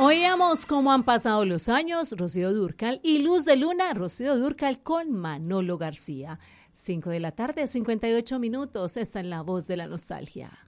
Oíamos cómo han pasado los años, Rocío Dúrcal y Luz de Luna, Rocío Dúrcal con Manolo García. 5 de la tarde, 58 minutos, está en La Voz de la Nostalgia.